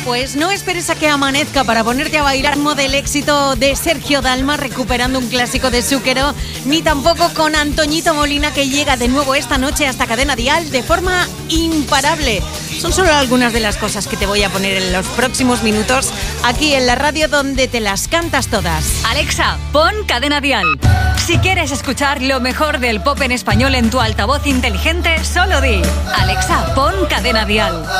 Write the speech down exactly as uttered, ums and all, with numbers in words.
Pues no esperes a que amanezca para ponerte a bailar ritmo del éxito de Sergio Dalma recuperando un clásico de Zúquero, ni tampoco con Antoñito Molina, que llega de nuevo esta noche hasta Cadena Dial de forma imparable. Son solo algunas de las cosas que te voy a poner en los próximos minutos aquí en la radio, donde te las cantas todas. Alexa, pon Cadena Dial. Si quieres escuchar lo mejor del pop en español en tu altavoz inteligente, solo di: Alexa, pon Cadena Dial.